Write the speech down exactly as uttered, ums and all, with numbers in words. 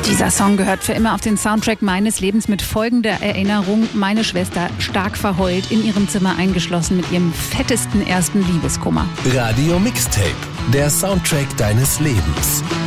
Dieser Song gehört für immer auf den Soundtrack meines Lebens mit folgender Erinnerung. Meine Schwester stark verheult, in ihrem Zimmer eingeschlossen mit ihrem fettesten ersten Liebeskummer. Radio Mixtape, der Soundtrack deines Lebens.